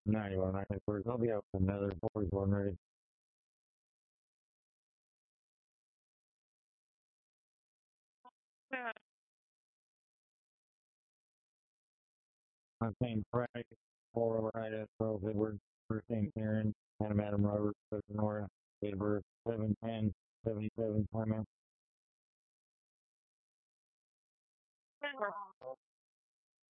91, 91. I'll be up for another 41 ready. I'm saying Frank, 4 right at 12 Edward, first name Karen, Adam Roberts, Nora, date of birth 7/10/77, time out.